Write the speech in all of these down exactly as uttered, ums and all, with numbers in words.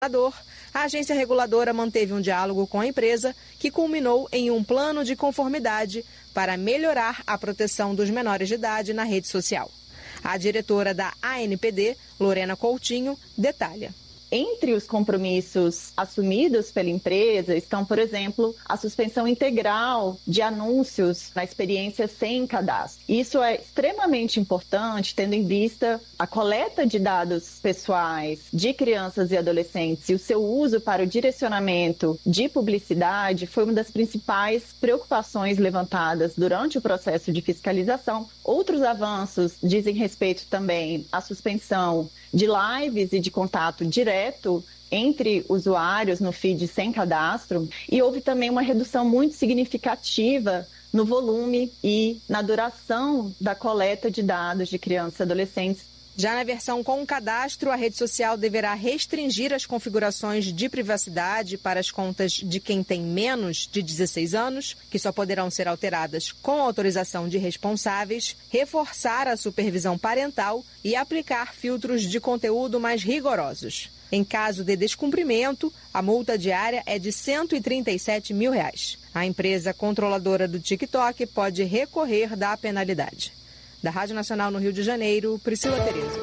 A agência reguladora manteve um diálogo com a empresa, que culminou em um plano de conformidade para melhorar a proteção dos menores de idade na rede social. A diretora da A N P D, Lorena Coutinho, detalha. Entre os compromissos assumidos pela empresa estão, por exemplo, a suspensão integral de anúncios na experiência sem cadastro. Isso é extremamente importante, tendo em vista a coleta de dados pessoais de crianças e adolescentes e o seu uso para o direcionamento de publicidade foi uma das principais preocupações levantadas durante o processo de fiscalização. Outros avanços dizem respeito também à suspensão de lives e de contato direto entre usuários no feed sem cadastro, e houve também uma redução muito significativa no volume e na duração da coleta de dados de crianças e adolescentes. Já na versão com cadastro, a rede social deverá restringir as configurações de privacidade para as contas de quem tem menos de dezesseis anos, que só poderão ser alteradas com autorização de responsáveis, reforçar a supervisão parental e aplicar filtros de conteúdo mais rigorosos. Em caso de descumprimento, a multa diária é de cento e trinta e sete mil reais. A empresa controladora do TikTok pode recorrer da penalidade. Da Rádio Nacional no Rio de Janeiro, Priscila Tereza.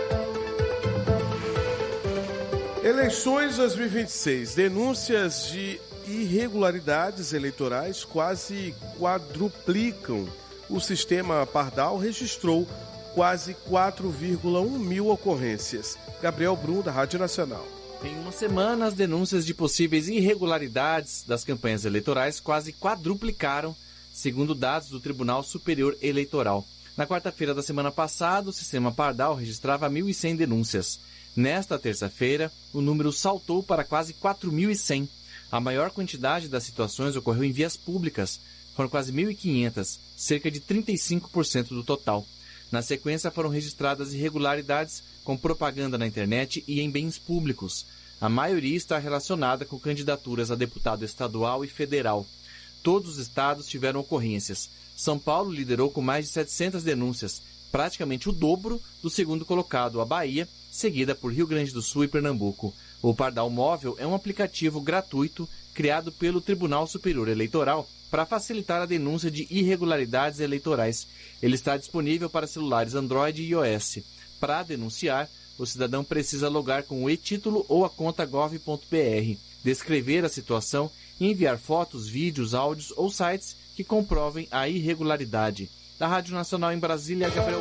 Eleições dois mil e vinte e seis. Denúncias de irregularidades eleitorais quase quadruplicam. O sistema Pardal registrou quase quatro vírgula um mil ocorrências. Gabriel Brum, da Rádio Nacional. Em uma semana, as denúncias de possíveis irregularidades das campanhas eleitorais quase quadruplicaram, segundo dados do Tribunal Superior Eleitoral. Na quarta-feira da semana passada, o sistema Pardal registrava mil e cem denúncias. Nesta terça-feira, o número saltou para quase quatro mil e cem. A maior quantidade das situações ocorreu em vias públicas. Foram quase mil e quinhentas, cerca de trinta e cinco por cento do total. Na sequência, foram registradas irregularidades com propaganda na internet e em bens públicos. A maioria está relacionada com candidaturas a deputado estadual e federal. Todos os estados tiveram ocorrências. São Paulo liderou com mais de setecentas denúncias, praticamente o dobro do segundo colocado, a Bahia, seguida por Rio Grande do Sul e Pernambuco. O Pardal Móvel é um aplicativo gratuito criado pelo Tribunal Superior Eleitoral para facilitar a denúncia de irregularidades eleitorais. Ele está disponível para celulares Android e iOS. Para denunciar, o cidadão precisa logar com o e-título ou a conta gov ponto br, descrever a situação e enviar fotos, vídeos, áudios ou sites que comprovem a irregularidade. Da Rádio Nacional em Brasília, Gabriel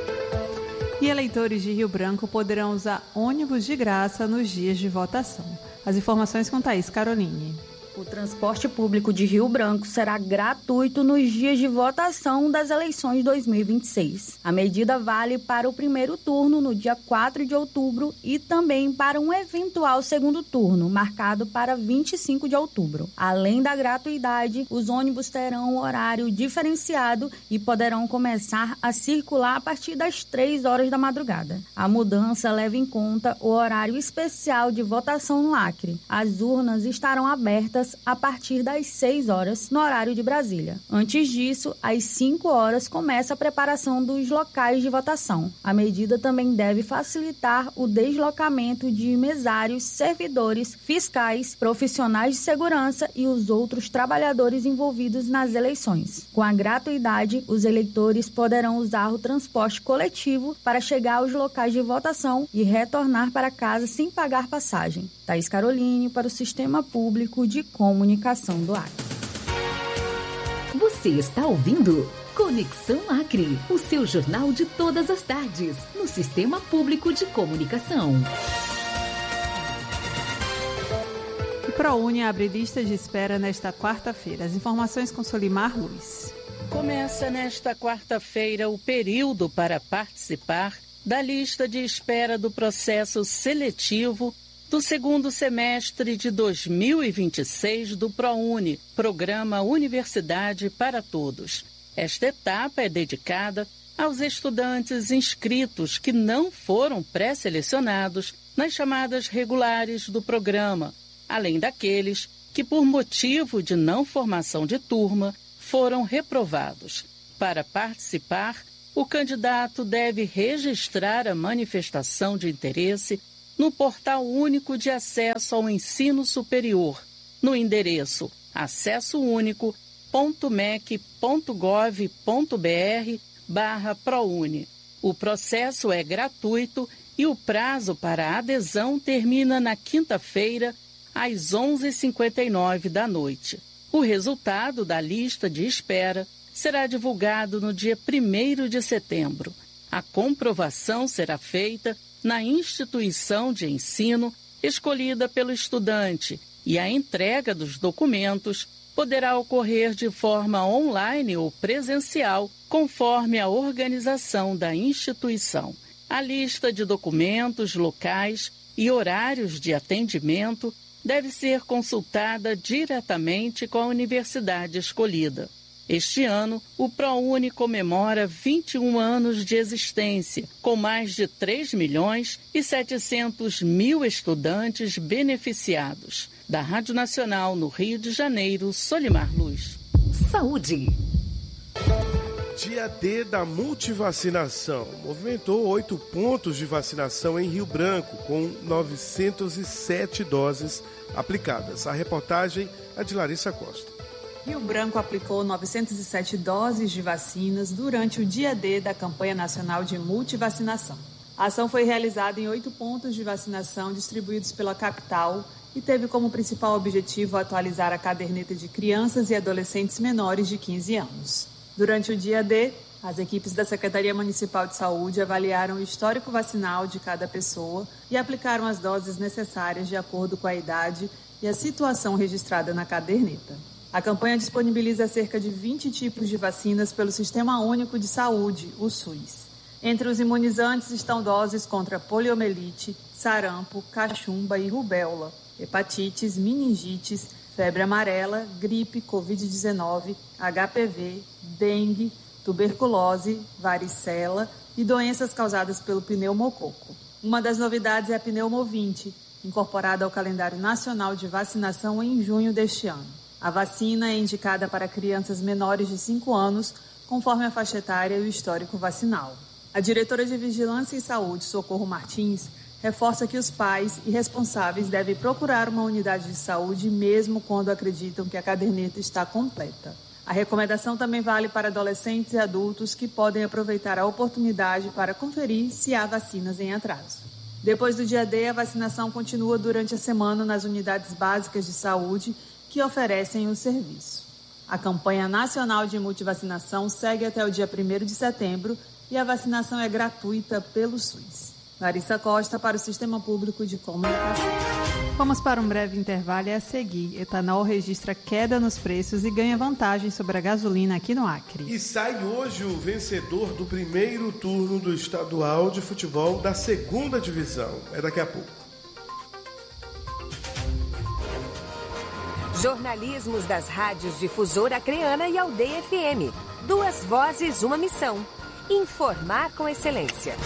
Brum. E eleitores de Rio Branco poderão usar ônibus de graça nos dias de votação. As informações com Thaís Caroline. O transporte público de Rio Branco será gratuito nos dias de votação das eleições dois mil e vinte e seis. A medida vale para o primeiro turno, no dia quatro de outubro, e também para um eventual segundo turno, marcado para vinte e cinco de outubro. Além da gratuidade, os ônibus terão um horário diferenciado e poderão começar a circular a partir das três horas da madrugada. A mudança leva em conta o horário especial de votação no Acre. As urnas estarão abertas a partir das seis horas, no horário de Brasília. Antes disso, às cinco horas, começa a preparação dos locais de votação. A medida também deve facilitar o deslocamento de mesários, servidores, fiscais, profissionais de segurança e os outros trabalhadores envolvidos nas eleições. Com a gratuidade, os eleitores poderão usar o transporte coletivo para chegar aos locais de votação e retornar para casa sem pagar passagem. Thaís Caroline, para o Sistema Público de Comunicação do Acre. Você está ouvindo Conexão Acre, o seu jornal de todas as tardes, no Sistema Público de Comunicação. O ProUni abre lista de espera nesta quarta-feira. As informações com Solimar Luiz. Começa nesta quarta-feira o período para participar da lista de espera do processo seletivo do segundo semestre de dois mil e vinte e seis do ProUni, Programa Universidade para Todos. Esta etapa é dedicada aos estudantes inscritos que não foram pré-selecionados nas chamadas regulares do programa, além daqueles que, por motivo de não formação de turma, foram reprovados. Para participar, o candidato deve registrar a manifestação de interesse no Portal Único de Acesso ao Ensino Superior, no endereço acesso único ponto mec ponto gov ponto br barra ProUni. O processo é gratuito e o prazo para adesão termina na quinta-feira, às onze e cinquenta e nove da noite. O resultado da lista de espera será divulgado no dia primeiro de setembro. A comprovação será feita na instituição de ensino escolhida pelo estudante e a entrega dos documentos poderá ocorrer de forma online ou presencial, conforme a organização da instituição. A lista de documentos, locais e horários de atendimento deve ser consultada diretamente com a universidade escolhida. Este ano, o ProUni comemora vinte e um anos de existência, com mais de três milhões e setecentos mil estudantes beneficiados. Da Rádio Nacional no Rio de Janeiro, Solimar Luz. Saúde. Dia D da multivacinação. Movimentou oito pontos de vacinação em Rio Branco, com novecentas e sete doses aplicadas. A reportagem é de Larissa Costa. Rio Branco aplicou novecentas e sete doses de vacinas durante o dia D da campanha nacional de multivacinação. A ação foi realizada em oito pontos de vacinação distribuídos pela capital e teve como principal objetivo atualizar a caderneta de crianças e adolescentes menores de quinze anos. Durante o dia D, as equipes da Secretaria Municipal de Saúde avaliaram o histórico vacinal de cada pessoa e aplicaram as doses necessárias de acordo com a idade e a situação registrada na caderneta. A campanha disponibiliza cerca de vinte tipos de vacinas pelo Sistema Único de Saúde, o SUS. Entre os imunizantes estão doses contra poliomielite, sarampo, cachumba e rubéola, hepatites, meningites, febre amarela, gripe, covid dezenove, H P V, dengue, tuberculose, varicela e doenças causadas pelo pneumococo. Uma das novidades é a Pneumovinte, incorporada ao calendário nacional de vacinação em junho deste ano. A vacina é indicada para crianças menores de cinco anos, conforme a faixa etária e o histórico vacinal. A diretora de Vigilância e Saúde, Socorro Martins, reforça que os pais e responsáveis devem procurar uma unidade de saúde mesmo quando acreditam que a caderneta está completa. A recomendação também vale para adolescentes e adultos que podem aproveitar a oportunidade para conferir se há vacinas em atraso. Depois do dia D, a vacinação continua durante a semana nas unidades básicas de saúde que oferecem o serviço. A campanha nacional de multivacinação segue até o dia primeiro de setembro e a vacinação é gratuita pelo SUS. Larissa Costa para o Sistema Público de Comunicação. Vamos para um breve intervalo e a seguir. Etanol registra queda nos preços e ganha vantagem sobre a gasolina aqui no Acre. E sai hoje o vencedor do primeiro turno do estadual de futebol da segunda divisão. É daqui a pouco. Jornalismos das rádios Difusora Acreana e Aldeia F M. Duas vozes, uma missão. Informar com excelência.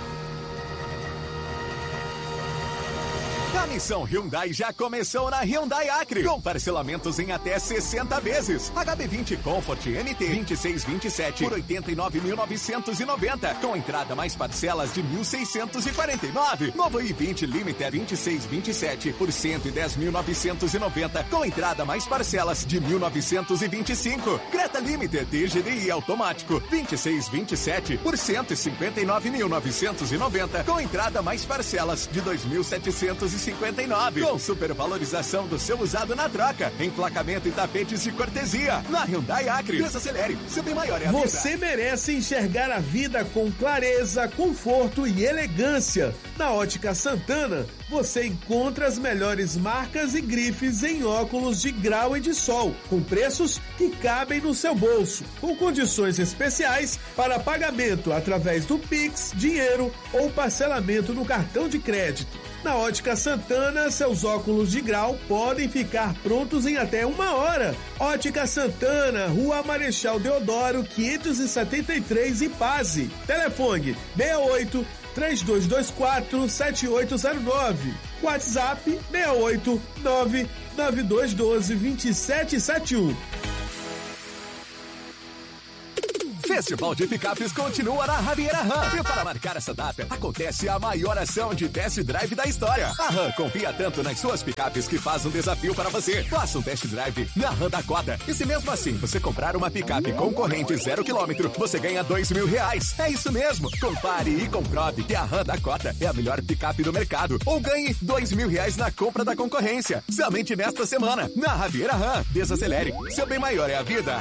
A missão Hyundai já começou na Hyundai Acre, com parcelamentos em até sessenta vezes. H B vinte Comfort N T vinte e seis vinte e sete por oitenta e nove mil novecentos e noventa, com entrada mais parcelas de mil seiscentos e quarenta e nove. Novo i vinte Limited vinte e seis vinte e sete por cento e dez mil novecentos e noventa, com entrada mais parcelas de mil novecentos e vinte e cinco. Creta Limited T G D I automático vinte e seis vinte e sete por cento e cinquenta e nove mil novecentos e noventa, com entrada mais parcelas de dois mil setecentos e cinquenta e nove, com supervalorização do seu usado na troca, emplacamento e tapetes de cortesia. Na Hyundai Acre, desacelere, seu bem maior é a vida. Você merece enxergar a vida com clareza, conforto e elegância. Na Ótica Santana, você encontra as melhores marcas e grifes em óculos de grau e de sol, com preços que cabem no seu bolso, com condições especiais para pagamento através do Pix, dinheiro ou parcelamento no cartão de crédito. Na Ótica Santana, seus óculos de grau podem ficar prontos em até uma hora. Ótica Santana, Rua Marechal Deodoro, quinhentos e setenta e três, Ipase. Telefone seis oito, três dois dois quatro, sete oito zero nove. WhatsApp seis oito, nove nove dois um dois, dois sete sete um. Festival de Picapes continua na Riviera Ram. E para marcar essa data, acontece a maior ação de test drive da história. A Ram confia tanto nas suas picapes que faz um desafio para você. Faça um test drive na Ram Dakota. E se mesmo assim você comprar uma picape concorrente zero quilômetro, você ganha dois mil reais. É isso mesmo. Compare e comprove que a Ram Dakota é a melhor picape do mercado. Ou ganhe dois mil reais na compra da concorrência. Somente nesta semana, na Riviera Ram. Desacelere. Seu bem maior é a vida.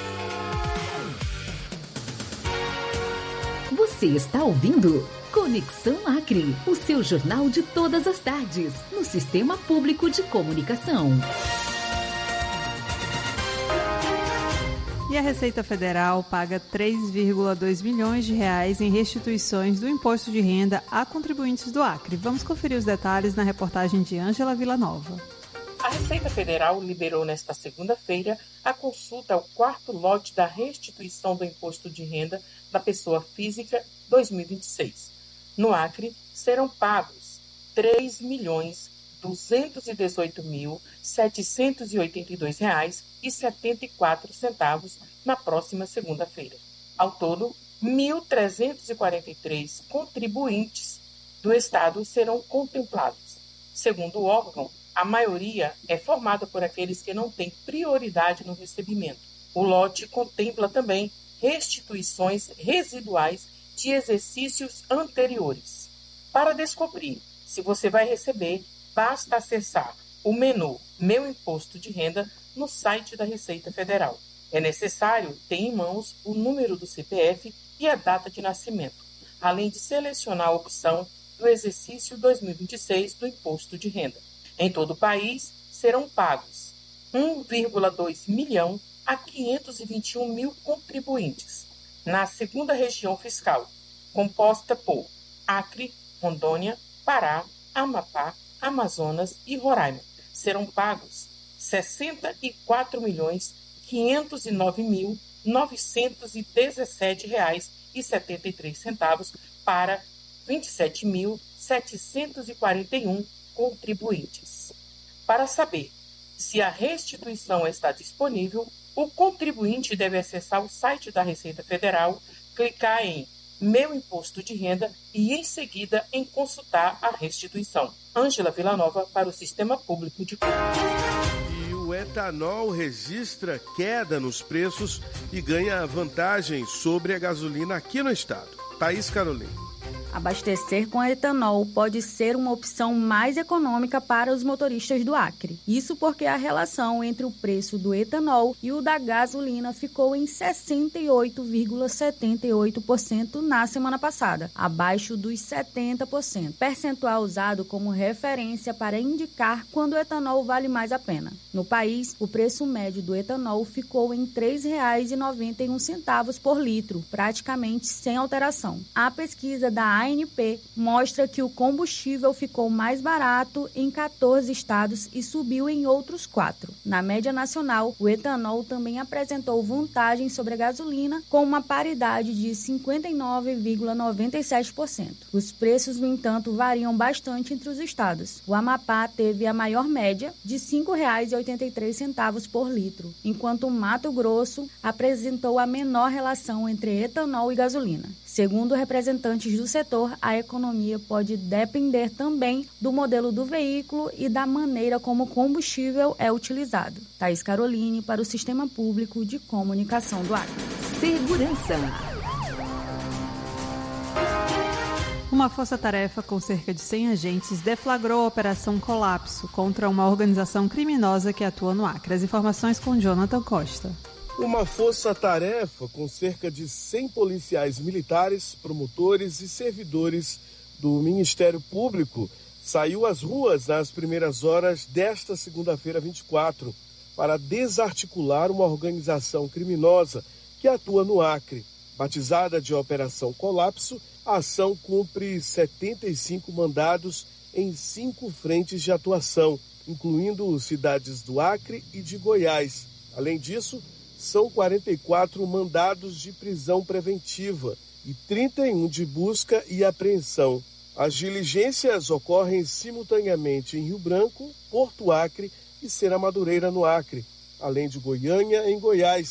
Você está ouvindo Conexão Acre, o seu jornal de todas as tardes, no Sistema Público de Comunicação. E a Receita Federal paga três vírgula dois milhões de reais em restituições do imposto de renda a contribuintes do Acre. Vamos conferir os detalhes na reportagem de Ângela Villanova. A Receita Federal liberou nesta segunda-feira a consulta ao quarto lote da restituição do imposto de renda da pessoa física dois mil e vinte e seis. No Acre, serão pagos três milhões duzentos e dezoito mil setecentos e oitenta e dois reais e setenta e quatro centavos na próxima segunda-feira. Ao todo, mil trezentos e quarenta e três contribuintes do Estado serão contemplados. Segundo o órgão, a maioria é formada por aqueles que não têm prioridade no recebimento. O lote contempla também restituições residuais de exercícios anteriores. Para descobrir se você vai receber, basta acessar o menu Meu Imposto de Renda no site da Receita Federal. É necessário ter em mãos o número do C P F e a data de nascimento, além de selecionar a opção do exercício dois mil e vinte e seis do Imposto de Renda. Em todo o país, serão pagos um vírgula dois milhão a quinhentos e vinte e um mil contribuintes. Na segunda região fiscal, composta por Acre, Rondônia, Pará, Amapá, Amazonas e Roraima, serão pagos sessenta e quatro milhões quinhentos e nove mil novecentos e dezessete reais e setenta e três centavos para vinte e sete mil setecentos e quarenta e um contribuintes. Para saber se a restituição está disponível, o contribuinte deve acessar o site da Receita Federal, clicar em Meu Imposto de Renda e, em seguida, em consultar a restituição. Ângela Villanova para o Sistema Público de Comunicação. E o etanol registra queda nos preços e ganha vantagem sobre a gasolina aqui no estado. Thaís Carolina. Abastecer com etanol pode ser uma opção mais econômica para os motoristas do Acre. Isso porque a relação entre o preço do etanol e o da gasolina ficou em sessenta e oito vírgula setenta e oito por cento na semana passada, abaixo dos setenta por cento, percentual usado como referência para indicar quando o etanol vale mais a pena. No país, o preço médio do etanol ficou em três reais e noventa e um centavos por litro, praticamente sem alteração. A pesquisa da A N P mostra que o combustível ficou mais barato em quatorze estados e subiu em outros quatro. Na média nacional, o etanol também apresentou vantagem sobre a gasolina, com uma paridade de cinquenta e nove vírgula noventa e sete por cento. Os preços, no entanto, variam bastante entre os estados. O Amapá teve a maior média, de cinco reais e oitenta e três centavos por litro, enquanto o Mato Grosso apresentou a menor relação entre etanol e gasolina. Segundo representantes do setor, a economia pode depender também do modelo do veículo e da maneira como o combustível é utilizado. Thaís Caroline para o Sistema Público de Comunicação do Acre. Segurança. Uma força-tarefa com cerca de cem agentes deflagrou a Operação Colapso contra uma organização criminosa que atua no Acre. As informações com Jonathan Costa. Uma força-tarefa com cerca de cem policiais militares, promotores e servidores do Ministério Público saiu às ruas nas primeiras horas desta segunda-feira, vinte e quatro, para desarticular uma organização criminosa que atua no Acre. Batizada de Operação Colapso, a ação cumpre setenta e cinco mandados em cinco frentes de atuação, incluindo cidades do Acre e de Goiás. Além disso, são quarenta e quatro mandados de prisão preventiva e trinta e um de busca e apreensão. As diligências ocorrem simultaneamente em Rio Branco, Porto Acre e Serra Madureira, no Acre, além de Goiânia, em Goiás,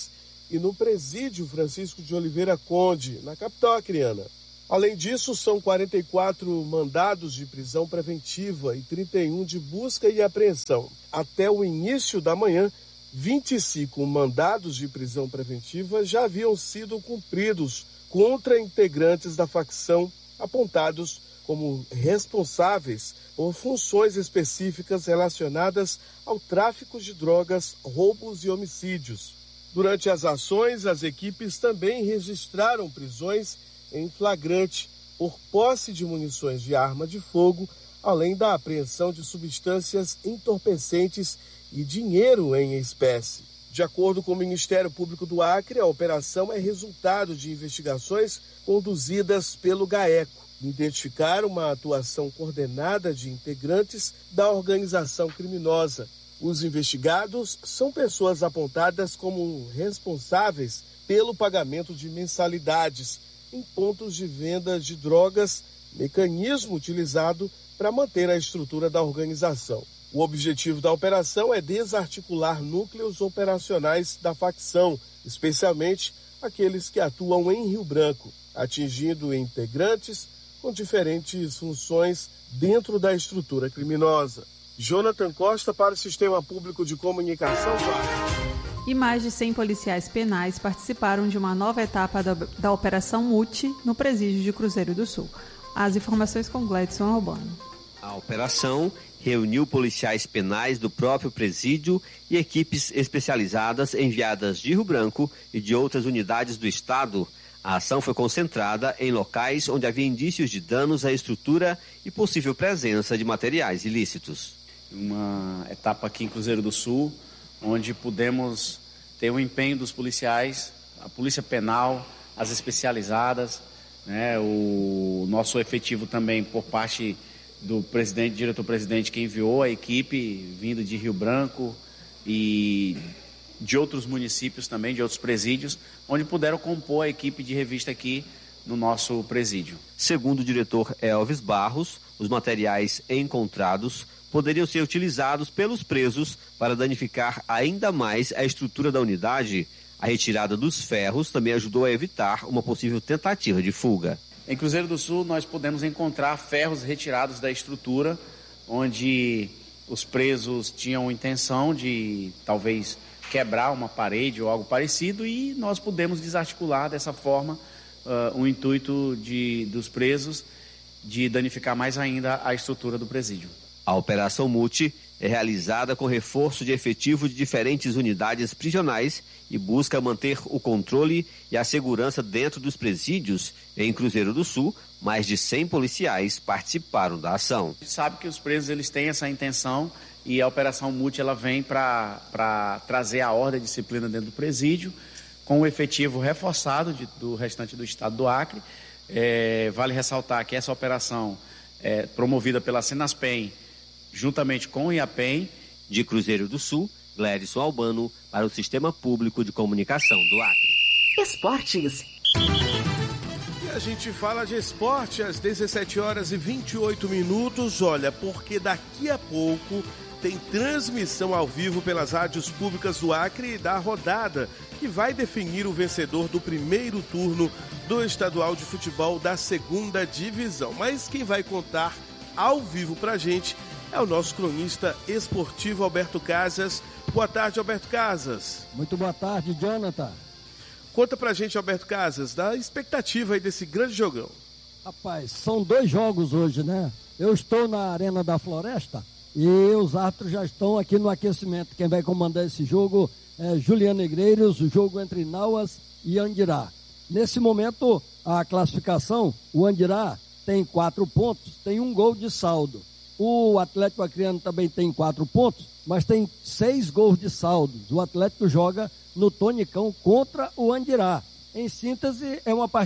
e no presídio Francisco de Oliveira Conde, na capital acreana. Além disso, são quarenta e quatro mandados de prisão preventiva e trinta e um de busca e apreensão. Até o início da manhã, vinte e cinco mandados de prisão preventiva já haviam sido cumpridos contra integrantes da facção apontados como responsáveis por funções específicas relacionadas ao tráfico de drogas, roubos e homicídios. Durante as ações, as equipes também registraram prisões em flagrante por posse de munições de arma de fogo, além da apreensão de substâncias entorpecentes e dinheiro em espécie. De acordo com o Ministério Público do Acre, a operação é resultado de investigações conduzidas pelo GAECO. Identificar uma atuação coordenada de integrantes da organização criminosa. Os investigados são pessoas apontadas como responsáveis pelo pagamento de mensalidades em pontos de venda de drogas, mecanismo utilizado para manter a estrutura da organização. O objetivo da operação é desarticular núcleos operacionais da facção, especialmente aqueles que atuam em Rio Branco, atingindo integrantes com diferentes funções dentro da estrutura criminosa. Jonathan Costa para o Sistema Público de Comunicação. E mais de cem policiais penais participaram de uma nova etapa da, da Operação Mute no presídio de Cruzeiro do Sul. As informações com Gledson Albano. A operação reuniu policiais penais do próprio presídio e equipes especializadas enviadas de Rio Branco e de outras unidades do estado. A ação foi concentrada em locais onde havia indícios de danos à estrutura e possível presença de materiais ilícitos. Uma etapa aqui em Cruzeiro do Sul, onde pudemos ter o empenho dos policiais, a polícia penal, as especializadas, né, o nosso efetivo também por parte do presidente, diretor-presidente que enviou a equipe vindo de Rio Branco e de outros municípios também, de outros presídios, onde puderam compor a equipe de revista aqui no nosso presídio. Segundo o diretor Elvis Barros, os materiais encontrados poderiam ser utilizados pelos presos para danificar ainda mais a estrutura da unidade. A retirada dos ferros também ajudou a evitar uma possível tentativa de fuga. Em Cruzeiro do Sul, nós pudemos encontrar ferros retirados da estrutura, onde os presos tinham intenção de talvez quebrar uma parede ou algo parecido, e nós pudemos desarticular dessa forma uh, o intuito de, dos presos de danificar mais ainda a estrutura do presídio. A Operação Mute é realizada com reforço de efetivo de diferentes unidades prisionais e busca manter o controle e a segurança dentro dos presídios. Em Cruzeiro do Sul, mais de cem policiais participaram da ação. A gente sabe que os presos eles têm essa intenção e a Operação Mute ela vem para trazer a ordem e a disciplina dentro do presídio, com o efetivo reforçado de, do restante do estado do Acre. É, vale ressaltar que essa operação é promovida pela Senaspen, juntamente com o IAPEM. De Cruzeiro do Sul, Gledson Albano para o Sistema Público de Comunicação do Acre. Esportes. E a gente fala de esporte às dezessete horas e vinte e oito minutos. Olha, porque daqui a pouco tem transmissão ao vivo pelas rádios públicas do Acre da rodada que vai definir o vencedor do primeiro turno do estadual de futebol da segunda divisão. Mas quem vai contar ao vivo pra gente é o nosso cronista esportivo Alberto Casas. Boa tarde, Alberto Casas. Muito boa tarde, Jonathan. Conta pra gente, Alberto Casas, da expectativa aí desse grande jogão. Rapaz, são dois jogos hoje, né? Eu estou na Arena da Floresta e os árbitros já estão aqui no aquecimento. Quem vai comandar esse jogo é Juliano Negreiros, o jogo entre Nauas e Andirá. Nesse momento, a classificação, o Andirá tem quatro pontos, tem um gol de saldo. O Atlético Acreano também tem quatro pontos, mas tem seis gols de saldo. O Atlético joga no Tonicão contra o Andirá. Em síntese, é uma partida